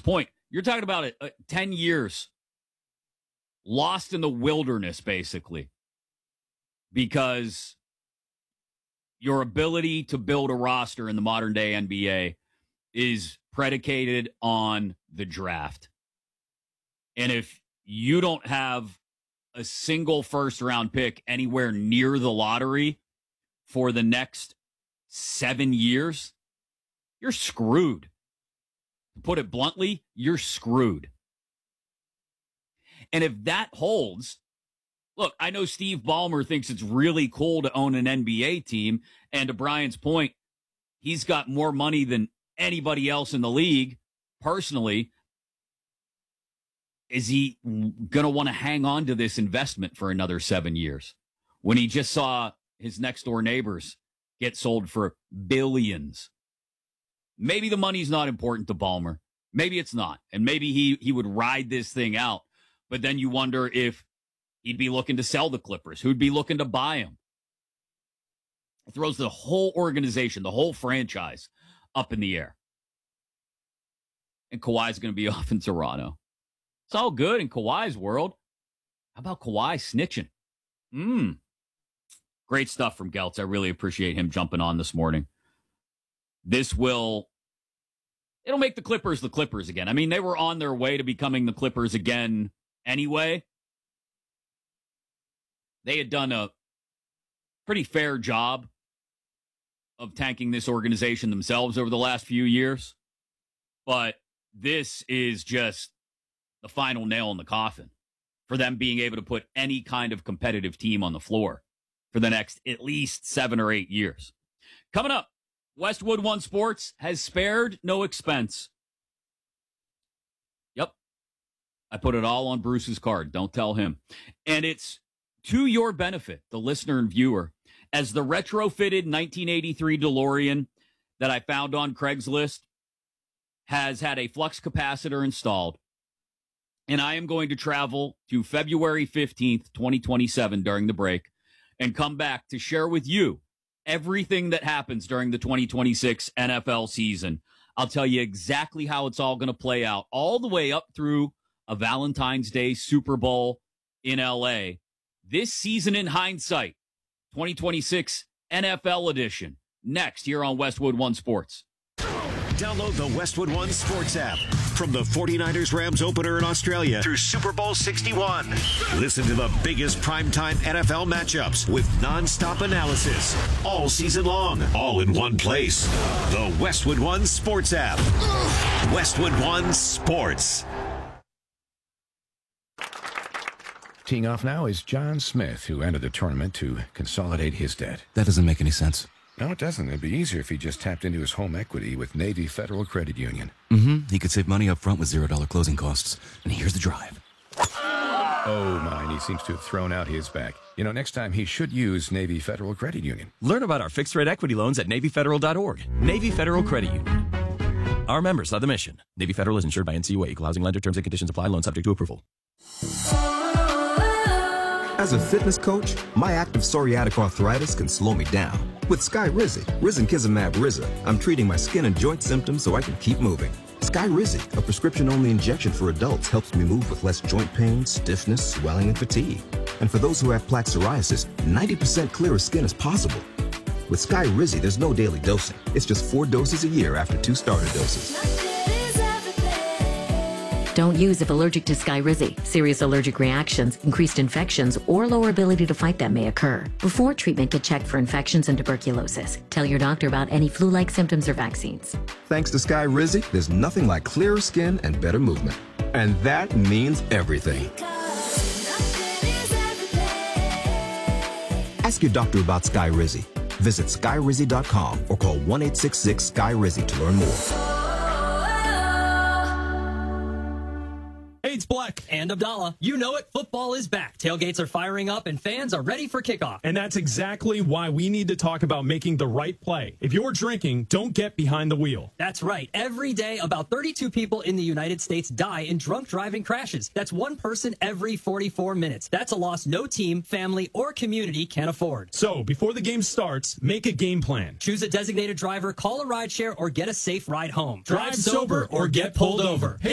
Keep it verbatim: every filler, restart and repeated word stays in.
point, you're talking about it, uh, ten years lost in the wilderness, basically, because your ability to build a roster in the modern day N B A is predicated on the draft. And if you don't have a single first round pick anywhere near the lottery for the next seven years, you're screwed. To put it bluntly, you're screwed. And if that holds, look, I know Steve Ballmer thinks it's really cool to own an N B A team. And to Brian's point, he's got more money than anybody else in the league, personally. Is he going to want to hang on to this investment for another seven years when he just saw his next door neighbors get sold for billions? Maybe the money's not important to Ballmer. Maybe it's not. And maybe he, he would ride this thing out. But then you wonder if he'd be looking to sell the Clippers. Who'd be looking to buy him? It throws the whole organization, the whole franchise up in the air. And Kawhi's going to be off in Toronto. It's all good in Kawhi's world. How about Kawhi snitching? Mmm. Great stuff from Geltz. I really appreciate him jumping on this morning. This will, it'll make the Clippers the Clippers again. I mean, they were on their way to becoming the Clippers again anyway. They had done a pretty fair job of tanking this organization themselves over the last few years. But this is just the final nail in the coffin for them being able to put any kind of competitive team on the floor for the next at least seven or eight years. Coming up, Westwood One Sports has spared no expense. Yep. I put it all on Bruce's card. Don't tell him. And it's to your benefit, the listener and viewer, as the retrofitted nineteen eighty-three DeLorean that I found on Craigslist has had a flux capacitor installed. And I am going to travel to February fifteenth, twenty twenty-seven during the break and come back to share with you everything that happens during the twenty twenty-six N F L season. I'll tell you exactly how it's all going to play out, all the way up through a Valentine's Day Super Bowl in L A. This season in hindsight, twenty twenty-six N F L edition, next here on Westwood One Sports. Download the Westwood One Sports app. From the forty-niners Rams opener in Australia through Super Bowl sixty-one. Listen to the biggest primetime N F L matchups with nonstop analysis all season long, all in one place. The Westwood One Sports app. Westwood One Sports. Teeing off now is John Smith, who entered the tournament to consolidate his debt. That doesn't make any sense. No, it doesn't. It'd be easier if he just tapped into his home equity with Navy Federal Credit Union. Mm-hmm. He could save money up front with zero dollar closing costs. And here's the drive. Oh, my, and he seems to have thrown out his back. You know, next time he should use Navy Federal Credit Union. Learn about our fixed-rate equity loans at Navy Federal dot org. Navy Federal Credit Union. Our members love the mission. Navy Federal is insured by N C U A. Equal housing lender. Terms and conditions apply. Loan subject to approval. As a fitness coach, my active psoriatic arthritis can slow me down. With Skyrizi, Risankizumab Riza, I'm treating my skin and joint symptoms so I can keep moving. Skyrizi, a prescription-only injection for adults, helps me move with less joint pain, stiffness, swelling, and fatigue. And for those who have plaque psoriasis, ninety percent clearer skin is possible. With Skyrizi, there's no daily dosing. It's just four doses a year after two starter doses. Don't use if allergic to Skyrizi. Serious allergic reactions, increased infections, or lower ability to fight them may occur. Before treatment, get checked for infections and tuberculosis. Tell your doctor about any flu-like symptoms or vaccines. Thanks to Skyrizi, there's nothing like clearer skin and better movement. And that means everything. Ask your doctor about Skyrizi. Visit Skyrizi dot com or call one eight six six Sky Rizi to learn more. Hey, it's Black. And Abdallah. You know it. Football is back. Tailgates are firing up and fans are ready for kickoff. And that's exactly why we need to talk about making the right play. If you're drinking, don't get behind the wheel. That's right. Every day, about thirty-two people in the United States die in drunk driving crashes. That's one person every forty-four minutes. That's a loss no team, family, or community can afford. So, before the game starts, make a game plan. Choose a designated driver, call a rideshare, or get a safe ride home. Drive sober or get pulled over.